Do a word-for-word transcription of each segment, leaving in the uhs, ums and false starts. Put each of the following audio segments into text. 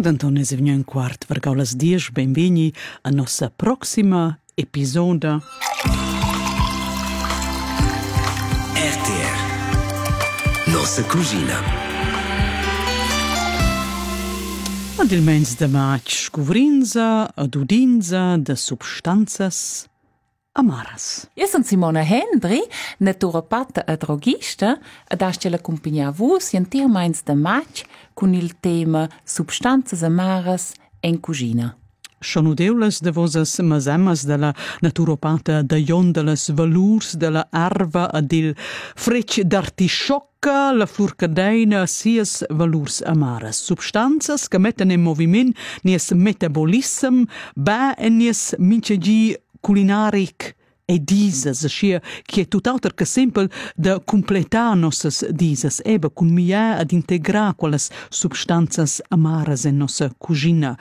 D'Antones è venuto un quart vargau las dies, benvegni a nostra prossima episoda. R T R Nostra cucina. Ad il mens de maig scuvrinza ad udinza de substanzas amaras. Io sono Simona Hendry, naturopata e drogista, ed asce l'accompagnar vus in tir mens de maig con il tema substanzas amaras en cucina. Sono deulas de vosas masemmas de la naturopata de jon de las valurs de la arva ad il frecc d'artisciocca, la flurcadeina, sias valurs amaras. Substanzas che metten in moviment nies metabolism, ba en nies mincegi culinaric e disas, ascia che è tutt'altro che sempre da completar nossas disas, eba con mia ad integrar quelles substanzas amaras in nossa cucina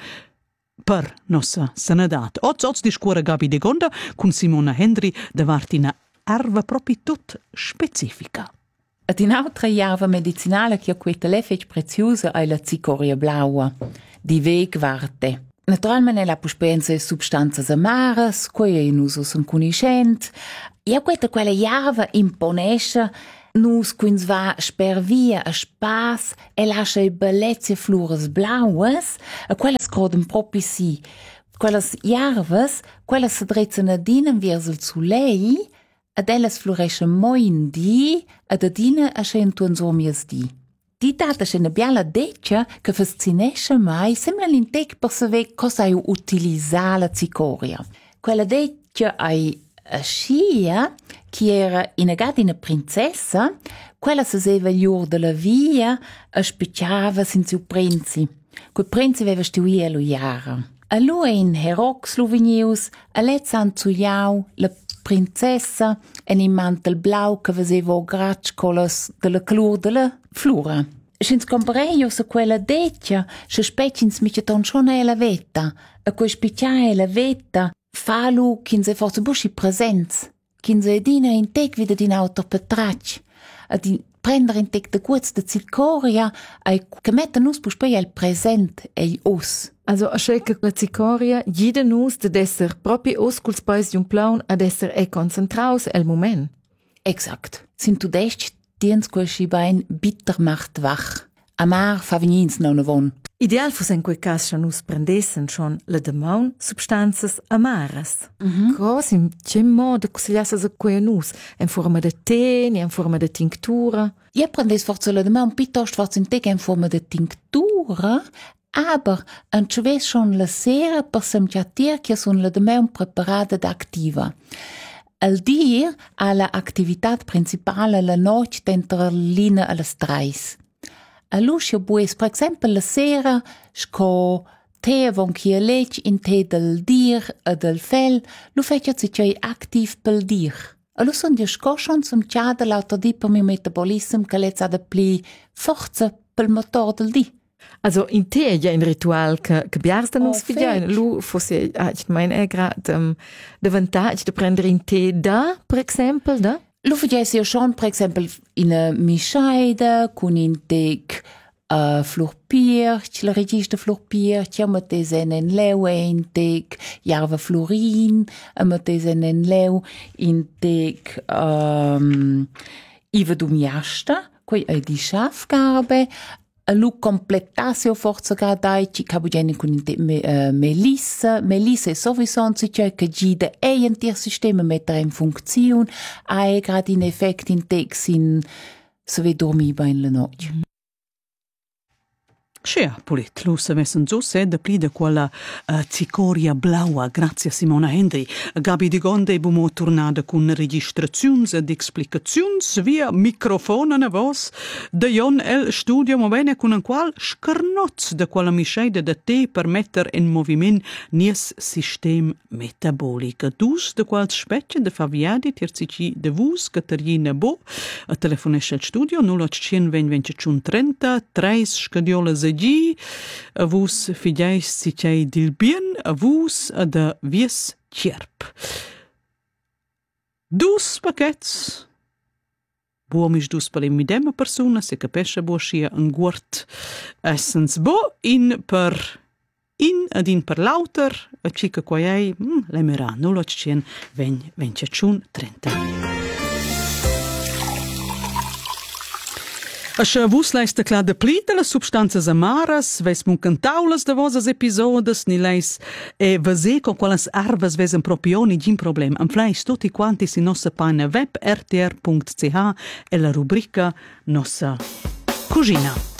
per nossa sanadat. Oz oz discuora Gabi de Gonda con Simona Hendry davanti una erva proprio tut specifica. Ed in altra erva medicinale che ho questa l'effetto preziosa è la cicoria blaua, di Wegwarte. Naturalmente la puspenza substanzas amaras, quei in uso son conoscent. E questa quella erva imponesce nus quins va sper via a spas e lascia i bellezze flores blaues, e quelles croden proprio si. Quelles ervas, quelles si drezzano adina verso il soleil, ed elles floresce moin di, ed adina a scentuan somias di. Di data c'è una bella deccia che fascinesce mai, sembra l'intec per sapere cosa è utilizzare la cicoria. Quella deccia è a scia, che era in una princessa, quella si seva gli della via e spicciava sin suo prinzi. Quel prinzi aveva studiato lo iara. A lui in Herox Slovenius, a lezzan zu iau, la princessa en in mantel blau che faceva o gracci con la color della flora. Schins compreio su quella deccia, se specins mica ton schon e la vetta, e quei spicciare la vetta, falu kin se forse busci presenz, kin se dina in tec vida din auto petrac, e di prendere in tec de guts de cicoria, e che metta nus puspei al present e us. Also a schelke la cicoria, jede nus de esser proprio os culs pais un plaun ad esser e concentraus el moment. Exakt. Sind tu dest tiens quel schibein bitter macht wach. Amar fa venins non avon. Ideal fus in quel cas schon nus prendessen schon le demaun substanzas amaras. Mhm. Cos in che modo consigliassas a quei nus? In forma de tè, in forma de tinctura? Io prendes forse le demaun piuttosto forse in tec in forma de tinctura, aber an chavés schon la sera per semgiatir che son le demaun preparada d'activa. Al dir ha la activitat principale la noche dentro l'ina a las trais. A luscio bues, per exempel, la sera, sco te avon chi lec in te del dir e del fel, lu feccia si c'è activ pel dir. A lu son dir sco schon zum tjada lauter di per mi metabolism che lez ha da pli forza pel motor del di. Also in te è ja un ritual che che biarsta Oh, nus figliai. Lu fosse ah, ich mein è grad um, de vantage de prendere in te da, per exempel, da? Lu fagesse io schon, per exempel, in a mischaida, con in tec uh, florpirch, la regista florpirch, ja matesen en leu in tec jarva florin, a matesen en leu in tec um, iva dumiasta, quei è di schafgarbe, a lu completasse forza gradai ci cabugeni con in te me, uh, melissa, melissa è sowieso si c'è che gide e in tier sistema mettere in funzione, ha grad in effect in tex in se ve dormiva in la notte. Scea, Polit, lu savessen so sed pli de quella uh, cicoria blaua, grazie a Simona Hendry. Gabi de Gonde bumo tornada con registraziuns ed explicaziuns via microfona na vos de Jon el studio mo bene con un qual scarnoz de quella misceida de te per metter in moviment nies sistem metabolico. Dus de qual specchia de faviadi terzici de vus Caterina Bo a telefonesce al studio nulla cien ven venticiun trenta treis scadiola Gi, a vus fideis si c'è dil bien, a vus a da vies cierp. Dus paquets buomis dus per l'imidema persona, se capesce buo schia un guort essens bo, in per in ad in per lauter, a cica quai mm, l'emerà, nulla c'cien, ven, ven c'ciun trenta. Ascha vus leista clar de plita las substanzas amaras, ves mun cantaulas de vosas episodes, ni leis e vase con qualas arvas vesen propioni gin problem. Am fleis tutti quanti si nossa página web r t r punct c h e la rubrica Nossa Cucina.